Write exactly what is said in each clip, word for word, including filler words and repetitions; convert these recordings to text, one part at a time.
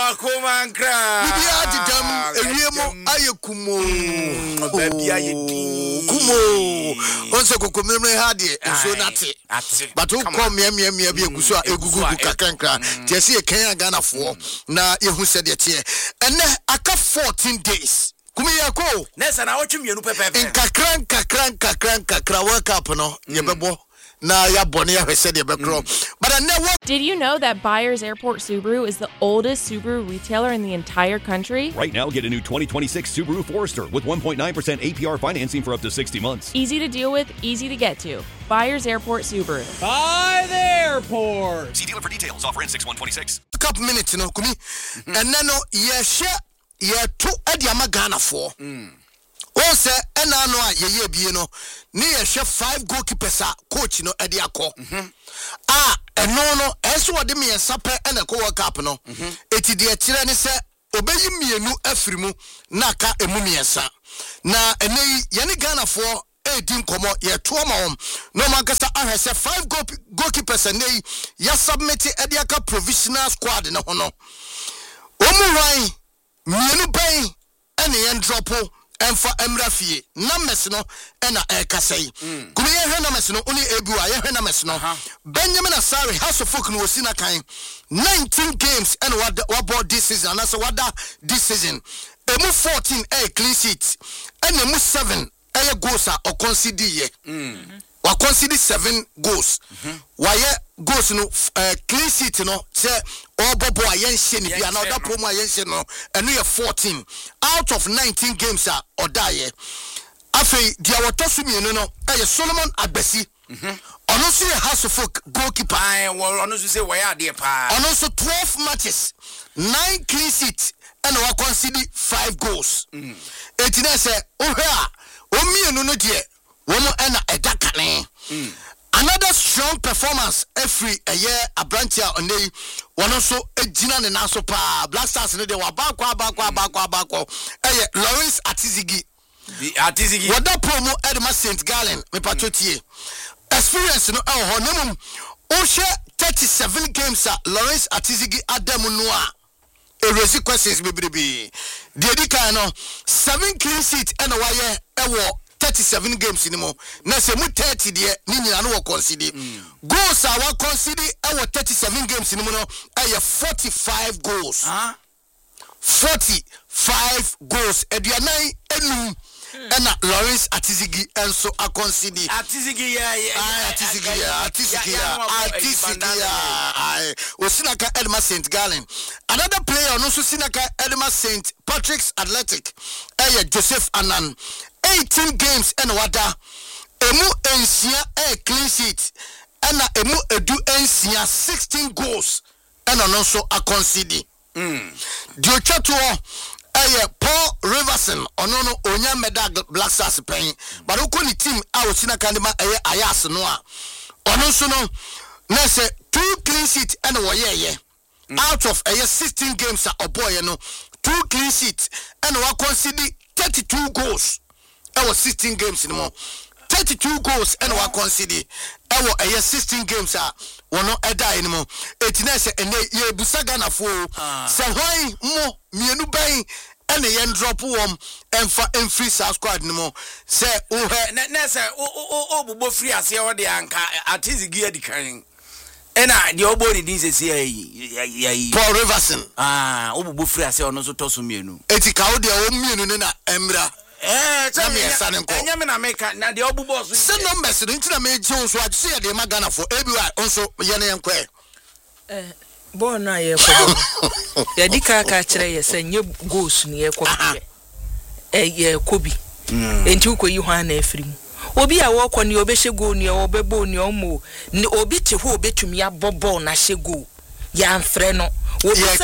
Kumankra. Bibia didam ewiemo ayekumo. Baby ayedi. Kumo. Onse kokomemre ha de enso nate. But who come me me me bi eguso egugu kakranka. Tie se Kenya Ghana fo na yehu se de tie. Ene aka fourteen days. Kumiyako. Nesa na otwem yenu pepepe. Nkakran kakran kakran kakra World Cup no yebebo. Na ya bone ya hwese de bekro. But I never. Did you know that Byers Airport Subaru is the oldest Subaru retailer in the entire country? Right now, get a new twenty twenty-six Subaru Forester with one point nine percent A P R financing for up to sixty months. Easy to deal with, easy to get to. Byers Airport Subaru. By the airport. See dealer for details. Offer in six one twenty-six. A couple minutes no kumi. And then no ye share ye two ediama Ghana for. O say ena no a ye ye bie no ni ye hwe five goalkeepers a coach no edi akọ ah eno no eso wode me sape ena ko World Cup no eti de kire ne se obeyi mienu afirimu na ka emu miensa na ene ye ne Ghana for edi nkomo ye to ma hom no man kasa ahwese five goal goalkeepers ene ya submit edi aka provisional squad ne ho no omu wan mienu ban ene ye dropo Enfa emrafie numbers no ena ekasai kuma ye hwe numbers no oni ebua ye hwe numbers no Benjamin Asare House of Folk no osina kan nineteen games and what what bought this season and so what that this season emu fourteen a clean sheet and emu seven a goals are or consider ye wa consider seven goals why goals no clean sheet no say all bobo ayenhye ni bia na oda promo ayenhye no eno ye fourteen out of nineteen games are odaye afei dia wotosu mienu no eh Solomon Abesi ono so ye House of Folk goalkeeper ai ono so say we ade pa ono so twelve matches nine clean sheets and we consider five goals etina say ohwe a o mienu no de womo ena edakane another strong performance every a year a branch here on the one also a Gina and also pa Black Stars in the Wabakwa Bakwa Bakwa Bakwa eh Lawrence Atizigi the Atizigi what that promo Edma Saint Gallen me patrotie experience no eh honum o share thirty-seven games at Lawrence Atizigi Adamu Noa a resi questions bebrebe the edika no seven clean sheets and why eh thirty-seven games anymore. Na se mu thirty de ni nyina no consider. Goals are we consider our thirty-seven games anymore no eh forty-five goals. Huh? forty-five goals. Eduanai enum ena Lawrence Atizigi enso a consider. Atizigi ya ya Atizigi ya Atizigi ya Atizigi ya ai Osinaka Edma Saint Gallen. Another player no so Sinaka Edma Saint Patrick's Athletic eh Joseph Anan eighteen games and wada emu ensia a clean sheet and emu edu ensia sixteen goals and also a concede mm dio chato eh Paul Riverson ono no onya meda Black Stars pen but ukoni team a osina kandema eh ayas no a ono so no na say two clean sheet and wo ye ye out of eh sixteen games a boy no two clean sheet and we concede thirty-two goals. I was sixteen games anymore. thirty-two goals and we consider. I was a sixteen games. Ah, one not a die anymore. eighty-nine and ye busaga na fo. So why more me no buy and the end drop one and for and free South squad anymore. Say oh na say oh oh oh bo free as here the anka Atizigi di kan. And I the obody this is Paul Riverson. Ah, oh bo free as here no so toso mienu. Etika o de o mienu na emra. Eh, tell me, son, and Yaman America, now the old boss. Send numbers into the main Jones, so I'd say the Magana for everywhere, also Yanni and Quay. Eh, born I am. Yadika catcher, send you goose near Quack. Eh, yeah, Kobe. And you could you hand a free. Obi a walk on your beshe go near or bebo near mo. No bit to who bet to me a bobo na she go. Yan freno. What is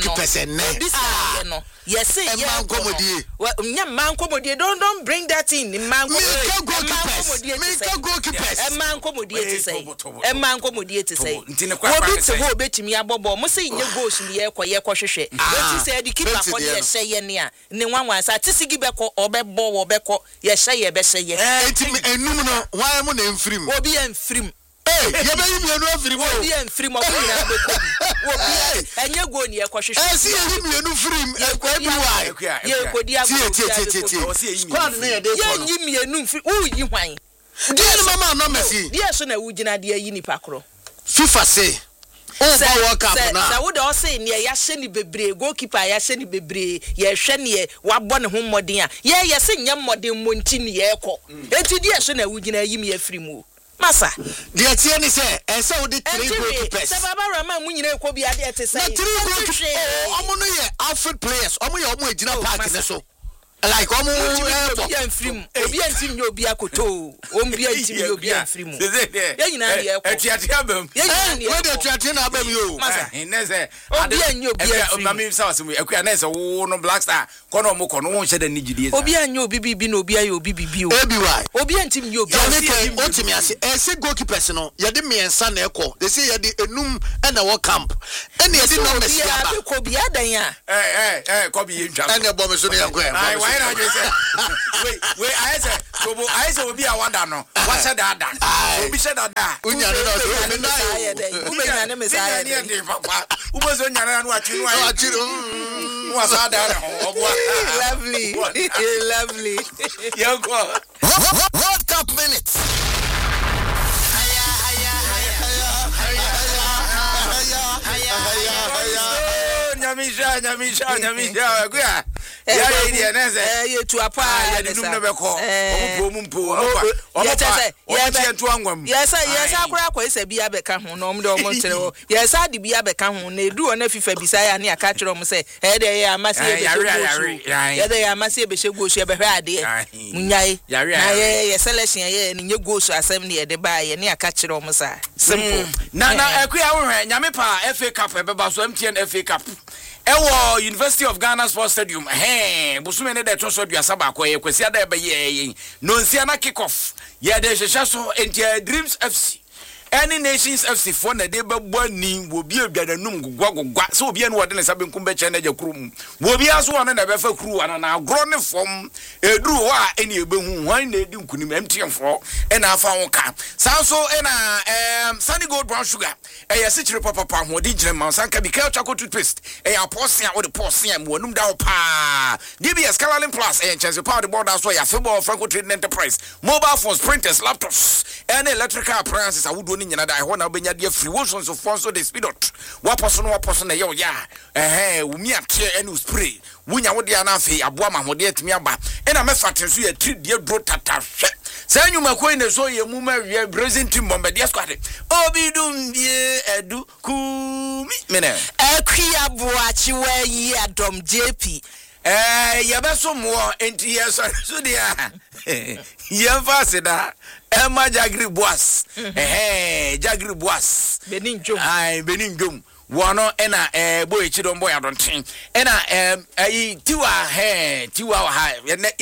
that? Yes, yeah, comedy. Well, man, comedy. Don't don't bring that in. Man, comedy. A man, comedy to say. A man, comedy to say. What bits of who bet me a bobo? Must say your ghost in the air, quiet, cautious. What you said, you keep up on your say, near. No one wants a tissy beko or bebo or beko. Yes, say, yes, say, yes. And no, why am I name free? Or be and free. Hey, you may be no free mo. Obi en free mo na be ko. Obi enye go ni e kwahwehwe. Eh see you me no free e kwa bi wa. Ye ko dia go. Squad na ye dey ko. Ye nyi mienu free. U yi hwan. Dia mama no mesi. Dia so na wu gina dia yi ni pakro. FIFA say oh ba World Cup na. Sa wo de o say ne ya hye ni bebre goalkeeper ya hye ni bebre ye hwe ne wa bɔ ne ho mmɔden a ye ye se nya mmɔden monti ne ye kɔ. Enti dia so na wu gina yi me afiri mu. Masa dia tie ni say e say wo de three goalkeepers. Se baba rama mu nyina ekɔ bi ade ete say. Na three goalkeepers. Oh omo no ye outfield players. Omo ye omo ejina park ne so. Like omo obi an film obi an tim obi akoto obi an tim obi an film ye nyina ye ekɔ etiati abam ye nyina ye we dey etiati na abam yo ne say obi an obi an film ma me say wasem akua na say wo no Black Star kɔ no mo kɔ no wo hye da ni gidie obi an obi bibi na obi aye obi bibi o obi why obi an tim obi an film otimi ase e say goalkeepers no ye de miensa na ekɔ they say ye de enum e na wo camp e na ye de no mesi aba obi ko bi adan ya eh eh eh kɔ bi ye ntwa e na bɔ me so ne yakɔ why na you say wait wait I say so I say obi awada no what said that obi said that unya no so na aye dey ube nya ne mesaya dey dey papa ube so nya na no achiru achiru wa sa da obo lovely lovely yanko World Cup minutes haya haya haya haya haya nyamisha nyamisha nyamisha akua ya ya nese eh ye tu apa ya de dum no be ko omo mu mpo omo omo pa omo tie ntu angwam yes yes akura akwa ise bia be ka ho no omo de omo tere o yes adi bia be ka ho na edu ona fifa bisa ya ne aka kire omo se eh de ya amase e be shegu ya de ya amase e be shegu osu e be hwe ade munyai na ye ye selection ye ne nye go so asem ne ye de ba ye ne aka kire omo sa simple na na akua wo hwe nyame pa F A Cup e be ba so M T N F A Cup ewo University of Ghana Sports Stadium eh busume ne de to so duasa ba ko ye kwesi ada be ye no nsia na kick off ye de hwehwe so entia Dreams F C any Nations F C for na de be boni wo bi adwananum gugwa gugwa so obi ene wode ne sabe nkum be che na ja krum wo bi aso wona na be fa kru ana na agro ne fom eduru ho a ene ebehu hwan na edi nkunim M T N fo ene afa wo ka sanso ena em Sunny Gold Brown Sugar e ye sichire papa pa ho di gire man sanka bi ka chocolate toothpaste e ya posia wo de posia mo num da wo pa D B S Caroline Plus e chance power the border so ya football Franco Trading Enterprise mobile phones printers laptops and electrical appliances awudo ni nyina da ho na obenya de free wo so so so de speedot wa poso no wa poso na ye o ya eh umi ate ene spray wunya wo de na afi aboa ma ho de atimi aba e na mefa tenso ya tri de dro tata hwe sa nyuma ko ne so ye mu ma wie brazil team bombe de squad obi dum bie edu kumi mena akua boachi wa yi adom J P eh ye be so mo enti ye so so dia ye fase da e ma jagri boas eh jagri boas benin jom ai benin jom wono ena eh boy chidon boy adontin ena eh ayi tiwa he tiwa ha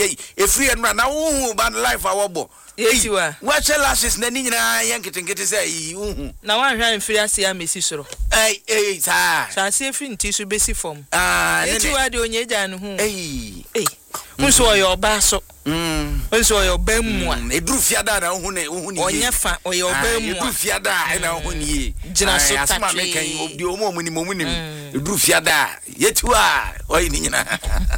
e free and na wo ban life awobo tiwa wa chelashes na ni nyina yanketenkete say uhu na wan hwan free ase ya mesi soro ai eh sa sa se free nti so besi form ah tiwa de onye ja no hu eh eh nso oyo ba so mm nso oyo ba mu a eduru fiada na hu ne hu ni onye fa oyo ba mu eduru fiada na hu ni gina so asma me kan obi omo mu ni mo mu ni eduru fiada yetua oyi ni nyina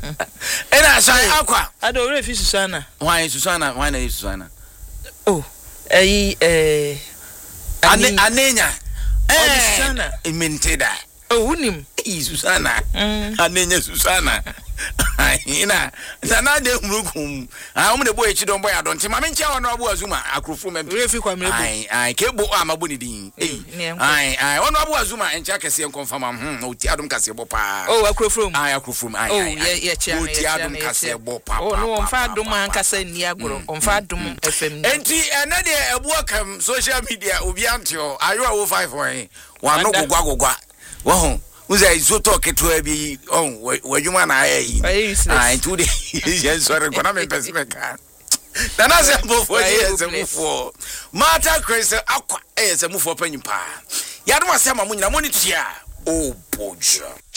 ena sai akwa ado re fi Susana why Susana why na Susana oh eh eh ane anenya eh Susana menteda oh unim eh Susana anenya Susana ina sana de murukum ah omo de boy chi don boy adonti ma menche wono abu azuma akrofo mem refi kwa mrebu ai ai kebo amabu ni din eh ai ai wono abu azuma enche akese confirm hm oti adom kase bo pa oh akrofo ai akrofo ai oh ye ye chia oti adom kase bo pa oh no onfa adom an kase ni agro onfa adom F M enti ena de ebu akam social media obi antio ayo awo five one wano gogwa gogwa wo uza isoto keto bi on wajuma na ayi ah into the yes sorry kona me pesmeka nana se mfo yes mfo mata Chris akwa yes mfo panyimpa yadom asema munyina monitia oh boja